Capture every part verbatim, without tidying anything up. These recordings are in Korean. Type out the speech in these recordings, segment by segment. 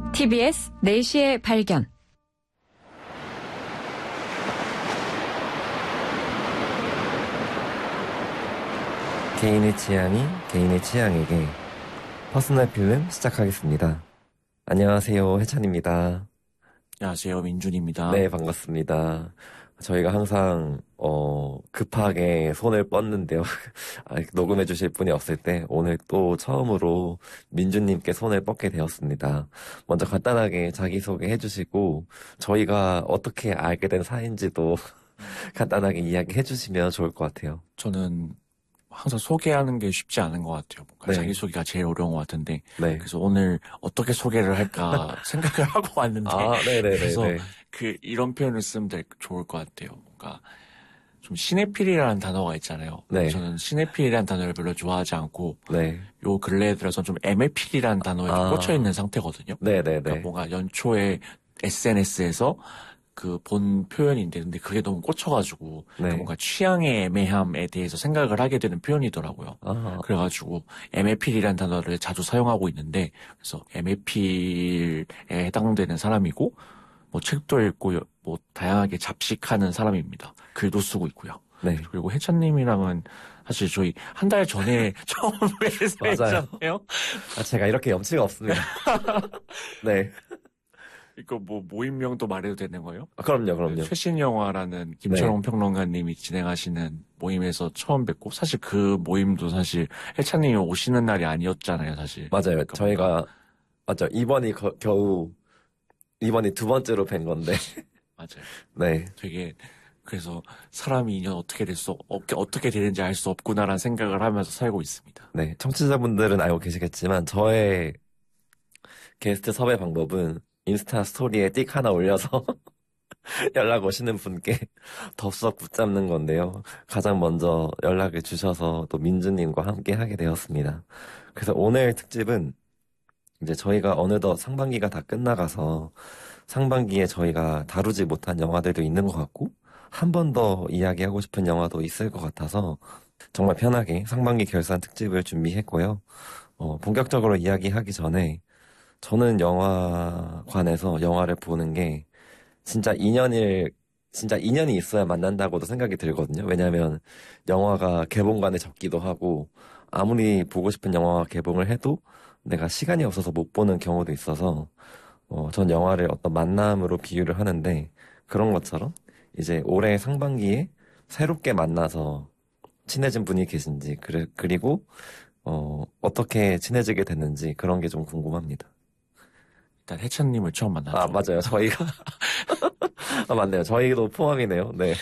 티비에스 네 시의 발견. 개인의 취향이 개인의 취향에게 퍼스널 필름 시작하겠습니다. 안녕하세요, 해찬입니다. 안녕하세요, 민준입니다. 네, 반갑습니다. 저희가 항상 어, 급하게 손을 뻗는데요. 녹음해 주실 분이 없을 때 오늘 또 처음으로 민준님께 손을 뻗게 되었습니다. 먼저 간단하게 자기소개 해주시고 저희가 어떻게 알게 된 사이인지도 간단하게 이야기해 주시면 좋을 것 같아요. 저는 항상 소개하는 게 쉽지 않은 것 같아요. 뭔가 네. 자기소개가 제일 어려운 것 같은데. 네. 그래서 오늘 어떻게 소개를 할까 생각을 하고 왔는데. 아, 네네네. 그래서 그 이런 표현을 쓰면 될, 좋을 것 같아요. 뭔가 좀 시네필이라는 단어가 있잖아요. 네. 저는 시네필이라는 단어를 별로 좋아하지 않고. 네. 요 근래에 들어서 좀 에메필이라는 단어에 아. 꽂혀 있는 상태거든요. 네네네. 그러니까 뭔가 연초에 에스엔에스에서 그 본 표현인데, 근데 그게 너무 꽂혀가지고, 네. 그 뭔가 취향의 애매함에 대해서 생각을 하게 되는 표현이더라고요. 아. 그래가지고, 에메필이라는 단어를 자주 사용하고 있는데, 그래서 에메필에 해당되는 사람이고, 뭐 책도 읽고, 뭐 다양하게 잡식하는 사람입니다. 글도 쓰고 있고요. 네. 그리고 해찬님이랑은 사실 저희 한 달 전에 처음 뵈셨잖아요. 아, 제가 이렇게 염치가 없습니다. 네. 이거 뭐 모임명도 말해도 되는 거예요? 아, 그럼요, 그럼요. 최신 영화라는 김철홍 네. 평론가님이 진행하시는 모임에서 처음 뵙고, 사실 그 모임도 사실 해찬님이 오시는 날이 아니었잖아요, 사실. 맞아요. 그러니까 저희가 뭔가... 맞죠. 이번이 거, 겨우 이번이 두 번째로 뵌 건데. 맞아요. 네. 되게 그래서 사람이 인연 어떻게 될 수 어떻게 어떻게 되는지 알 수 없구나라는 생각을 하면서 살고 있습니다. 네. 청취자분들은 알고 계시겠지만 저의 게스트 섭외 방법은 인스타 스토리에 띡 하나 올려서 연락 오시는 분께 덥석 붙잡는 건데요. 가장 먼저 연락을 주셔서 또 민주님과 함께 하게 되었습니다. 그래서 오늘 특집은 이제 저희가 어느덧 상반기가 다 끝나가서 상반기에 저희가 다루지 못한 영화들도 있는 것 같고 한 번 더 이야기하고 싶은 영화도 있을 것 같아서 정말 편하게 상반기 결산 특집을 준비했고요. 어, 본격적으로 이야기하기 전에 저는 영화관에서 영화를 보는 게 진짜 인연일, 진짜 인연이 있어야 만난다고도 생각이 들거든요. 왜냐하면 영화가 개봉관에 적기도 하고 아무리 보고 싶은 영화가 개봉을 해도 내가 시간이 없어서 못 보는 경우도 있어서 어, 전 영화를 어떤 만남으로 비유를 하는데 그런 것처럼 이제 올해 상반기에 새롭게 만나서 친해진 분이 계신지 그래, 그리고 어, 어떻게 친해지게 됐는지 그런 게 좀 궁금합니다. 일단 해찬님을 처음 만났죠. 아, 맞아요. 저희가 아, 맞네요. 저희도 포함이네요. 네.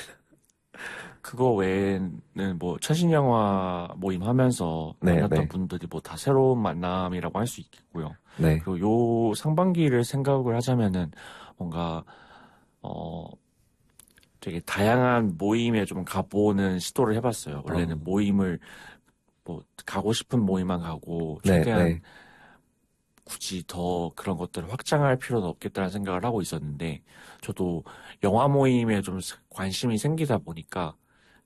그거 외에는 뭐 최신영화 모임 하면서 네, 만났던 네. 분들이 뭐 다 새로운 만남이라고 할 수 있겠고요. 네. 그리고 요 상반기를 생각을 하자면은 뭔가 어 되게 다양한 모임에 좀 가보는 시도를 해봤어요. 원래는 어. 모임을 뭐 가고 싶은 모임만 가고 네, 최대한 네. 굳이 더 그런 것들을 확장할 필요는 없겠다는 생각을 하고 있었는데, 저도 영화 모임에 좀 관심이 생기다 보니까